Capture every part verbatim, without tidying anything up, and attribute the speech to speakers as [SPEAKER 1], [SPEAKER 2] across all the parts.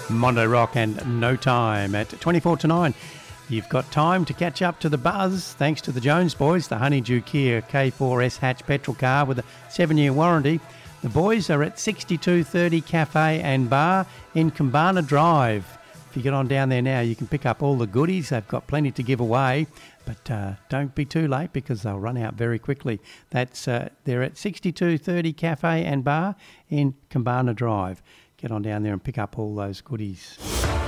[SPEAKER 1] Mondo Rock and No Time at twenty-four to nine. You've got time to catch up to the buzz thanks to the Jones boys, the Honeydew Kia K four S hatch petrol car with a seven-year warranty. The boys are at sixty-two thirty Cafe and Bar in Kambana Drive. If you get on down there now, you can pick up all the goodies. They've got plenty to give away, but uh, don't be too late because they'll run out very quickly. That's uh, they're at sixty-two thirty Cafe and Bar in Kambana Drive. Get on down there and pick up all those goodies.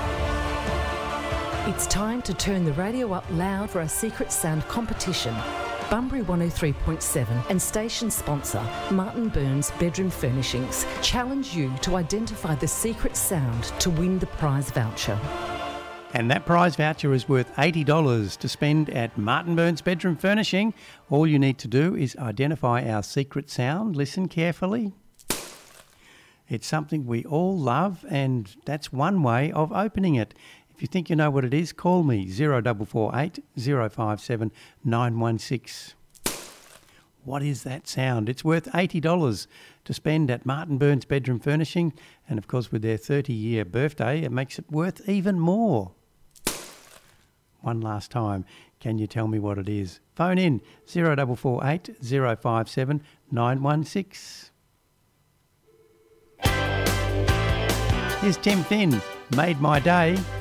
[SPEAKER 2] It's time to turn the radio up loud for our Secret Sound competition. Bunbury one oh three point seven and station sponsor Martin Burns Bedroom Furnishings challenge you to identify the secret sound to win the prize voucher.
[SPEAKER 1] And that prize voucher is worth eighty dollars to spend at Martin Burns Bedroom Furnishing. All you need to do is identify our secret sound. Listen carefully. It's something we all love, and that's one way of opening it. If you think you know what it is, call me zero four four eight, zero five seven, nine one six. What is that sound? It's worth eighty dollars to spend at Martin Burns Bedroom Furnishing, and of course with their thirty-year birthday, it makes it worth even more. One last time, can you tell me what it is? Phone in zero four four eight, zero five seven, nine one six. Here's Tim Finn, Made My Day.